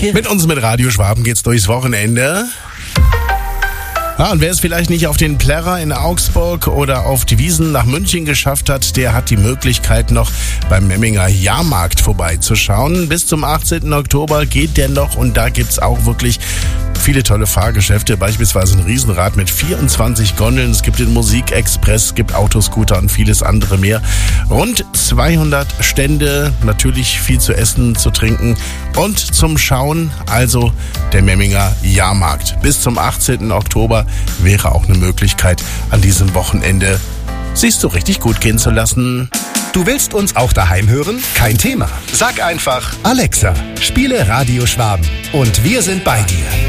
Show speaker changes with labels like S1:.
S1: Danke.
S2: Mit uns mit Radio Schwaben geht's durchs Wochenende. Ja, und wer es vielleicht nicht auf den Plärrer in Augsburg oder auf die Wiesn nach München geschafft hat, der hat die Möglichkeit noch beim Memminger Jahrmarkt vorbeizuschauen. Bis zum 18. Oktober geht der noch und da gibt's auch wirklich viele tolle Fahrgeschäfte, beispielsweise ein Riesenrad mit 24 Gondeln, es gibt den Musikexpress, es gibt Autoscooter und vieles andere mehr. Rund 200 Stände, natürlich viel zu essen, zu trinken und zum Schauen, also der Memminger Jahrmarkt. Bis zum 18. Oktober wäre auch eine Möglichkeit, an diesem Wochenende sich's so richtig gut gehen zu lassen.
S1: Du willst uns auch daheim hören? Kein Thema. Sag einfach, Alexa, spiele Radio Schwaben und wir sind bei dir.